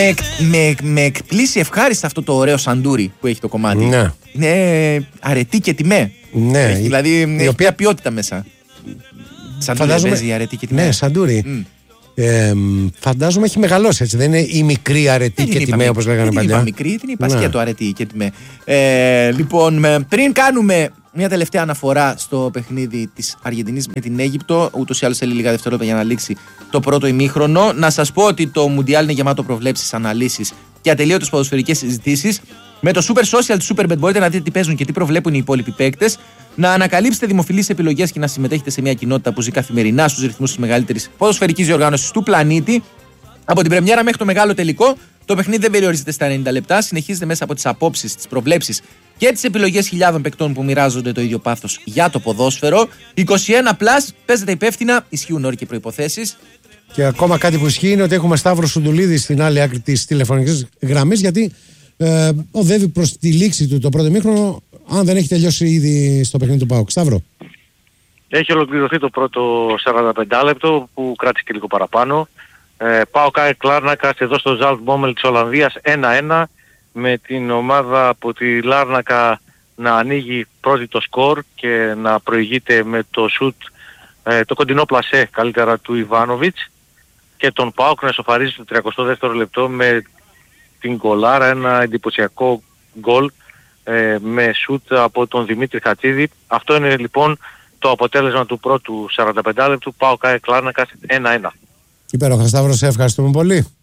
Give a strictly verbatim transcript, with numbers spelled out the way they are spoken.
Με, με εκπλήσει ευχάριστα αυτό το ωραίο σαντούρι που έχει το κομμάτι. Ναι. Είναι αρετή και τιμέ. Ναι. Έχει, δηλαδή η έχει οποία... μια ποιότητα μέσα. Σαντούρι Φαντάζομαι... παίζει αρετή και τιμέ. Ναι, σαντούρι. Mm. Ε, φαντάζομαι έχει μεγαλώσει έτσι. Δεν είναι η μικρή αρετή και τιμέ όπως λέγανε παλιά. Δεν είπα μικρή, την είπα σκέτο αρετή και τιμέ. Ε, λοιπόν, πριν κάνουμε μια τελευταία αναφορά στο παιχνίδι της Αργεντινής με την Αίγυπτο, ούτως ή άλλως θέλει λίγα δευτερόλεπτα για να λήξει το πρώτο ημίχρονο. Να σας πω ότι το Μουντιάλ είναι γεμάτο προβλέψεις, αναλύσεις και ατελείωτες ποδοσφαιρικές συζητήσεις. Με το Super Social του Superbet μπορείτε να δείτε τι παίζουν και τι προβλέπουν οι υπόλοιποι παίκτες, να ανακαλύψετε δημοφιλείς επιλογές και να συμμετέχετε σε μια κοινότητα που ζει καθημερινά στους ρυθμούς της μεγαλύτερης ποδοσφαιρικής διοργάνωσης του πλανήτη. Από την πρεμιέρα μέχρι το μεγάλο τελικό, το παιχνίδι δεν περιορίζεται στα ενενήντα λεπτά, συνεχίζεται μέσα από τις απόψεις, τις προβλέψεις και τις επιλογές χιλιάδων παικτών που μοιράζονται το ίδιο πάθος για το ποδόσφαιρο. είκοσι ένα συν, παίζετε υπεύθυνα, ισχύουν όροι και προϋποθέσεις. Και ακόμα κάτι που ισχύει είναι ότι έχουμε Σταύρο Σουντουλίδη στην άλλη άκρη της τηλεφωνικής γραμμής, γιατί ε, οδεύει προς τη λήξη του το πρώτο ημίχρονο, αν δεν έχει τελειώσει ήδη στο παιχνίδι του ΠΑΟΚ. Σταύρο. Έχει ολοκληρωθεί το πρώτο σαράντα πέντε λεπτό που κράτησε και λίγο παραπάνω. Ε, ΠΑΟΚ Λάρνακας εδώ στο Ζαλτμπόμελ της Ολλανδίας ένα ένα, με την ομάδα από τη Λάρνακα να ανοίγει πρώτη το σκορ και να προηγείται με το σουτ, ε, το κοντινό πλασέ καλύτερα του Ιβάνοβιτς, και τον ΠΑΟΚ να εσωφαρίζει στο τριακοστό δεύτερο λεπτό με την γκολάρα, ένα εντυπωσιακό γκολ ε, με σουτ από τον Δημήτρη Χατσίδη. Αυτό είναι λοιπόν το αποτέλεσμα του πρώτου σαράντα πέντε λεπτού. ΠΑΟΚ Λάρνακας ένα ένα. Υπέροχα, Σταύρο, σε ευχαριστούμε πολύ.